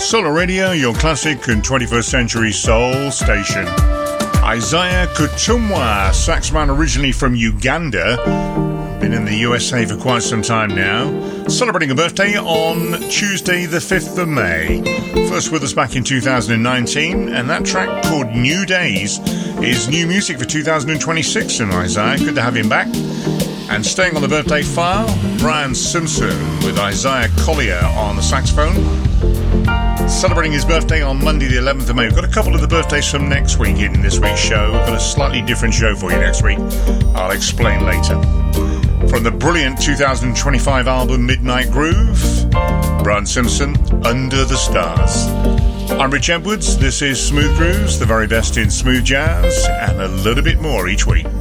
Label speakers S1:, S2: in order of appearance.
S1: Solar Radio, your classic and 21st century soul station. Isaiah Kutumwa, saxophone originally from Uganda, been in the USA for quite some time now, celebrating a birthday on Tuesday the 5th of May. First with us back in 2019, and that track called New Days is new music for 2026 from Isaiah. Good to have him back. And staying on the birthday file, Brian Simpson with Isaiah Collier on the saxophone, celebrating his birthday on Monday the 11th of May. We've got a couple of the birthdays from next week in this week's show. We've got a slightly different show for you next week. I'll explain later. From the brilliant 2025 album Midnight Groove, Brian Simpson, Under the Stars. I'm Rich Edwards. This is Smooth Grooves, the very best in smooth jazz, and a little bit more each week.